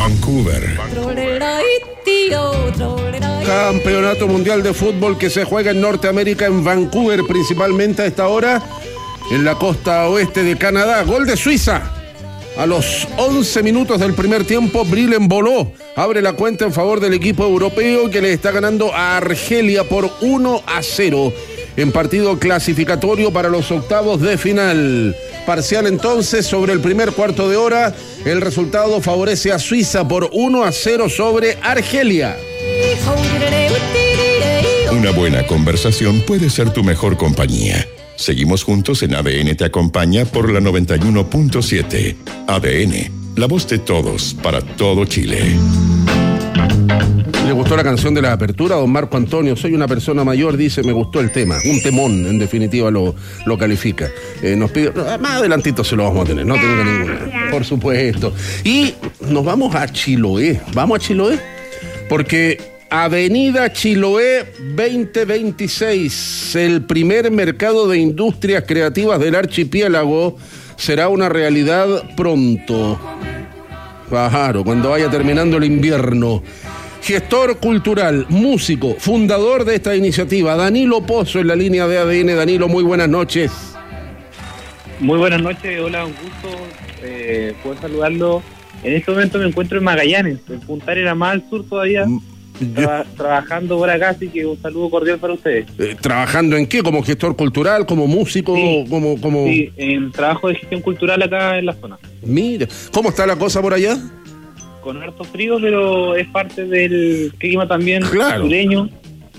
Vancouver. Campeonato Mundial de Fútbol que se juega en Norteamérica, en Vancouver, principalmente a esta hora, en la costa oeste de Canadá. Gol de Suiza. A los 11 minutos del primer tiempo, Bril Embolo abre la cuenta en favor del equipo europeo que le está ganando a Argelia por 1-0 en partido clasificatorio para los octavos de final. Parcial entonces sobre el primer cuarto de hora. El resultado favorece a Suiza por 1-0 sobre Argelia. Una buena conversación puede ser tu mejor compañía. Seguimos juntos en ADN Te Acompaña por la 91.7. ADN, la voz de todos, para todo Chile. ¿Le gustó la canción de la apertura? Don Marco Antonio, soy una persona mayor, dice, me gustó el tema. Un temón, en definitiva, lo califica. Nos pide, más adelantito se lo vamos a tener, no tenga ninguna. Por supuesto. Y nos vamos a Chiloé. ¿Vamos a Chiloé? Porque Avenida Chiloé 2026, el primer mercado de industrias creativas del archipiélago, será una realidad pronto. Claro, cuando vaya terminando el invierno. Gestor cultural, músico, fundador de esta iniciativa, Danilo Pozo en la línea de ADN. Danilo, muy buenas noches. Muy buenas noches, hola, un gusto poder saludarlo. En este momento me encuentro en Magallanes, en Punta Arenas, más al sur todavía. Trabajando por acá, así que un saludo cordial para ustedes. ¿Trabajando en qué? ¿Como gestor cultural? ¿Como músico? Sí, como... sí, en trabajo de gestión cultural acá en la zona. Mira, ¿cómo está la cosa por allá? Con harto frío, pero es parte del clima también, claro, sureño,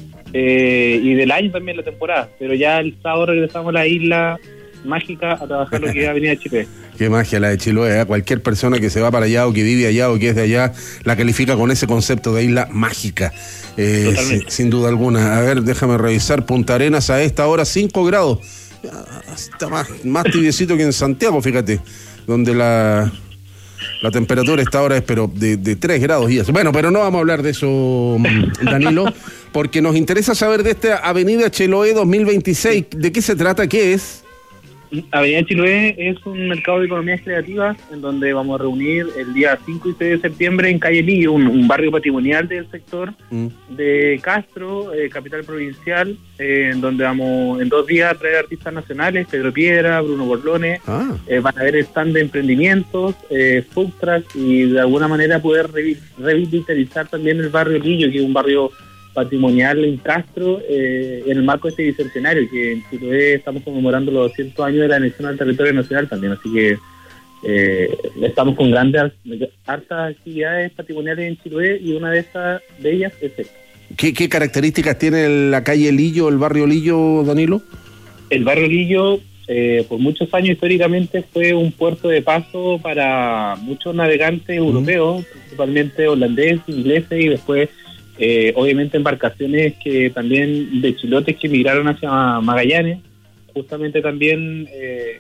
y del año también la temporada. Pero ya el sábado regresamos a la isla mágica a trabajar lo que es Avenida Chiloé. Qué magia la de Chiloé, ¿eh? Cualquier persona que se va para allá o que vive allá o que es de allá la califica con ese concepto de isla mágica, sin duda alguna. A ver, déjame revisar. Punta Arenas a esta hora 5 grados, está más tibiecito que en Santiago, fíjate, donde la temperatura esta hora es pero de 3 grados y eso. Bueno, pero no vamos a hablar de eso, Danilo, porque nos interesa saber de esta Avenida Chiloé 2026. ¿De qué se trata? ¿Qué es? Avenida Chiloé es un mercado de economías creativas en donde vamos a reunir el día 5 y 6 de septiembre en Calle Lillo, un barrio patrimonial del sector de Castro, capital provincial, en donde vamos en 2 días a traer artistas nacionales, Pedro Piedra, Bruno Borlone, van a haber stand de emprendimientos, food trucks y de alguna manera poder revitalizar también el barrio Lillo, que es un barrio patrimonial en Castro, en el marco de este bicentenario, que en Chiloé estamos conmemorando los 200 años de la anexión al territorio nacional también, así que estamos con hartas actividades patrimoniales en Chiloé y una de ellas es esta. ¿Qué características tiene la calle Lillo, el barrio Lillo, Danilo? El barrio Lillo, por muchos años históricamente fue un puerto de paso para muchos navegantes europeos, principalmente holandeses, ingleses y después obviamente embarcaciones que también de chilotes que migraron hacia Magallanes, justamente también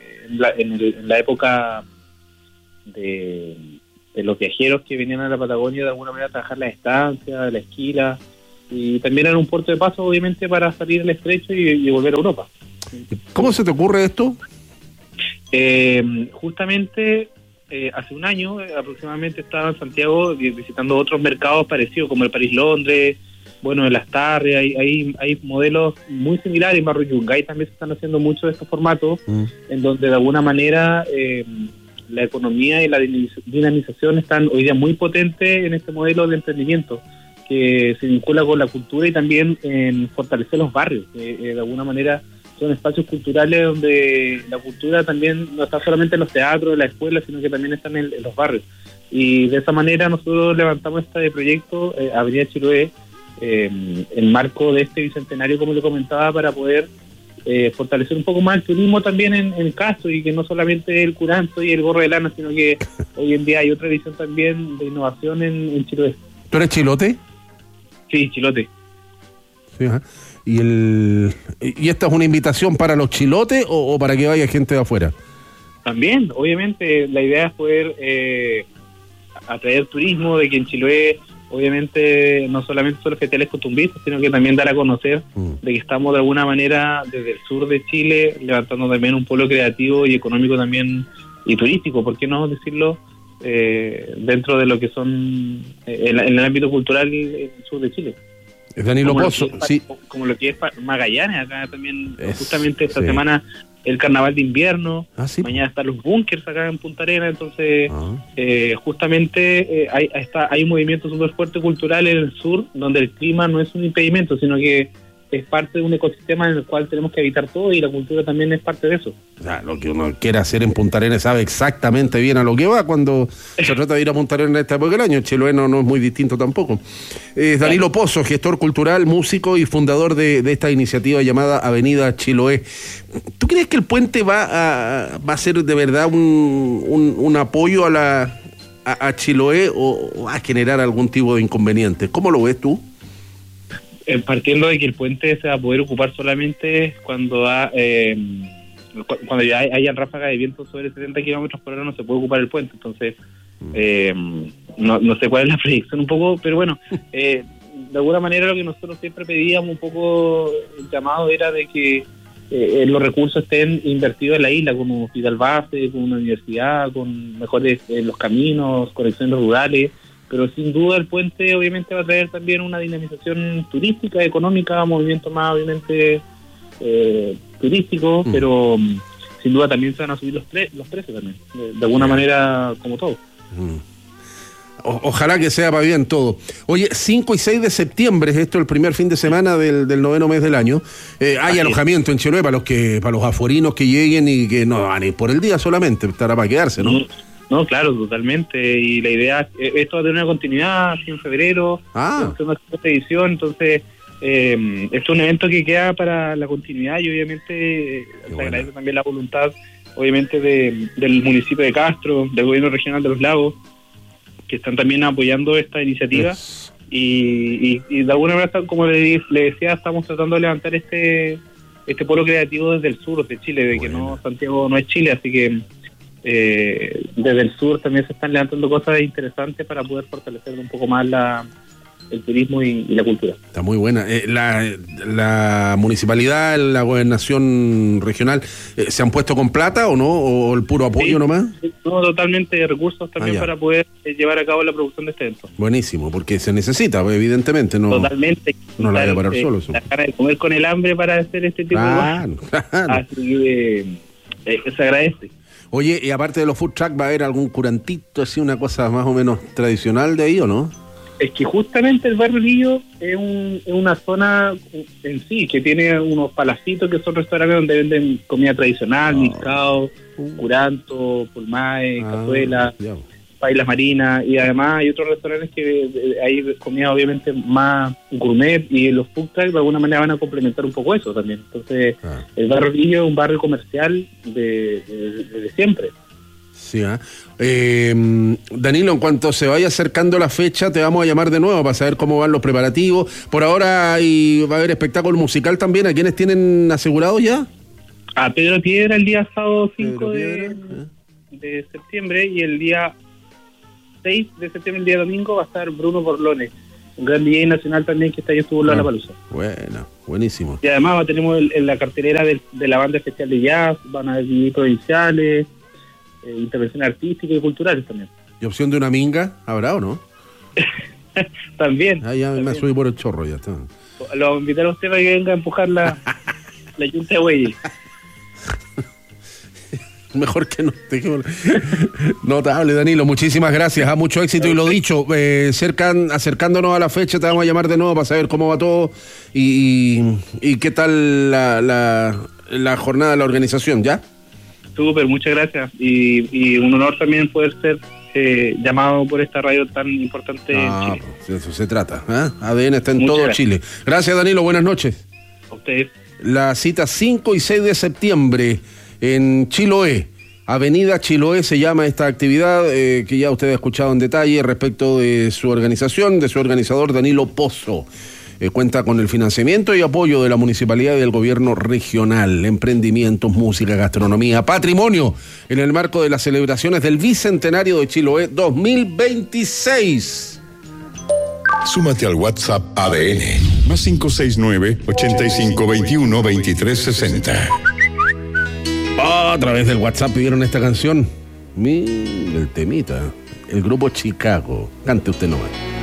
en la época de los viajeros que venían a la Patagonia de alguna manera a trabajar la estancia, la esquila, y también era un puerto de paso obviamente para salir al estrecho y volver a Europa. ¿Cómo se te ocurre esto? Justamente hace un año aproximadamente estaba en Santiago visitando otros mercados parecidos como el París-Londres, bueno, el Astarria, hay modelos muy similares. En Barrio Yungay también se están haciendo muchos de estos formatos, en donde de alguna manera la economía y la dinamización están hoy día muy potentes en este modelo de emprendimiento que se vincula con la cultura y también en fortalecer los barrios, que de alguna manera son espacios culturales donde la cultura también no está solamente en los teatros, en la escuela, sino que también están en los barrios. Y de esa manera nosotros levantamos este proyecto, Avenida Chiloé, en marco de este bicentenario, como le comentaba, para poder fortalecer un poco más el turismo también en Castro, y que no solamente el curanto y el gorro de lana, sino que hoy en día hay otra visión también de innovación en Chiloé. ¿Tú eres chilote? Sí, chilote. Sí, ajá. ¿Y esta es una invitación para los chilotes o para que vaya gente de afuera? También, obviamente, la idea es poder atraer turismo, de que en Chiloé, obviamente, no solamente son los festivales costumbristas, sino que también dar a conocer de que estamos de alguna manera desde el sur de Chile levantando también un polo creativo y económico también, y turístico, ¿por qué no decirlo? dentro de lo que son en el ámbito cultural en el sur de Chile. Es Danilo Pozo, sí. Como lo que es Magallanes, acá también, justamente esta semana, el carnaval de invierno, sí. Mañana están los bunkers acá en Punta Arenas, entonces justamente hay un movimiento súper fuerte cultural en el sur, donde el clima no es un impedimento, sino que es parte de un ecosistema en el cual tenemos que habitar todo, y la cultura también es parte de eso. O sea, lo que uno quiere hacer en Punta Arenas sabe exactamente bien a lo que va cuando se trata de ir a Punta Arenas en esta época del año. Chiloé no es muy distinto tampoco. Danilo Pozo, gestor cultural, músico y fundador de esta iniciativa llamada Avenida Chiloé. ¿Tú crees que el puente va a ser de verdad un apoyo a Chiloé o va a generar algún tipo de inconveniente? ¿Cómo lo ves tú? Partiendo de que el puente se va a poder ocupar solamente cuando ya hayan ráfagas de viento sobre 70 kilómetros por hora, no se puede ocupar el puente. Entonces, no sé cuál es la predicción un poco, pero bueno, de alguna manera lo que nosotros siempre pedíamos un poco, el llamado era de que los recursos estén invertidos en la isla, con un hospital base, con una universidad, con mejores los caminos, conexiones rurales. Pero sin duda el puente obviamente va a traer también una dinamización turística, económica, movimiento más obviamente turístico, pero sin duda también se van a subir los precios también, de alguna manera como todo. Ojalá que sea para bien todo. Oye, 5 y 6 de septiembre, esto es el primer fin de semana del 9º mes del año. Hay alojamiento en Chiloé para los afuerinos que lleguen y que no van a ir por el día solamente, estará para quedarse, ¿no? No, claro, totalmente. Y la idea, esto va a tener una continuidad así en febrero, es una edición, entonces esto es un evento que queda para la continuidad y obviamente se agradece también la voluntad, obviamente, del municipio de Castro, del gobierno regional de Los Lagos, que están también apoyando esta iniciativa. Y de alguna manera, como le decía, estamos tratando de levantar este polo creativo desde el sur de Chile, de que Santiago no es Chile, así que desde el sur también se están levantando cosas interesantes para poder fortalecer un poco más el turismo y la cultura. Está muy buena. ¿La municipalidad, la gobernación regional, se han puesto con plata o no? ¿O el puro apoyo nomás? No, totalmente, recursos también para poder llevar a cabo la producción de este evento. Buenísimo, porque se necesita, evidentemente. No, totalmente. No la voy a parar solo. La cara de comer con el hambre para hacer este tipo de cosas. Claro. Así que se agradece. Oye, y aparte de los food truck, ¿va a haber algún curantito, así, una cosa más o menos tradicional de ahí o no? Es que justamente el Barrio Lillo es una zona en sí, que tiene unos palacitos que son restaurantes donde venden comida tradicional, mixcao, curanto, pulmae, cazuela, pailas marinas, y además hay otros restaurantes que hay comida obviamente más gourmet, y los food trucks de alguna manera van a complementar un poco eso también. Entonces, el Barrio Lillo es un barrio comercial de siempre. Sí, Danilo, en cuanto se vaya acercando la fecha, te vamos a llamar de nuevo para saber cómo van los preparativos. Por ahora va a haber espectáculo musical también. ¿A quiénes tienen asegurado ya? A Pedro Piedra el día sábado 5 de septiembre, y el día 6 de septiembre, el día domingo, va a estar Bruno Borlone, un gran DJ nacional también que está ahí, estuvo en Lollapalooza. Bueno, buenísimo. Y además tenemos en la cartelera de la banda especial de jazz, van a haber DJ provinciales, intervenciones artísticas y culturales también. ¿Y opción de una minga habrá o no? También. Ya también. Me subí por el chorro, ya está. Lo invitar a usted para que venga a empujar la yunta de bueyes. Mejor que no. Notable, Danilo, muchísimas gracias, mucho éxito. Y lo dicho, acercándonos a la fecha, te vamos a llamar de nuevo para saber cómo va todo y qué tal la jornada de la organización, ¿ya? Súper, muchas gracias. Y un honor también poder ser llamado por esta radio tan importante en Chile. De eso se trata. ADN está en todo Chile. Gracias, Danilo, buenas noches. A ustedes. La cita 5 y 6 de septiembre en Chiloé. Avenida Chiloé se llama esta actividad que ya usted ha escuchado en detalle respecto de su organización, de su organizador Danilo Pozo. Cuenta con el financiamiento y apoyo de la municipalidad y del gobierno regional. Emprendimientos, música, gastronomía, patrimonio, en el marco de las celebraciones del Bicentenario de Chiloé 2026. Súmate al WhatsApp ADN, más 569-8521-2360. A través del WhatsApp pidieron esta canción. Mira el temita. el grupo Chicago. Cante usted nomás.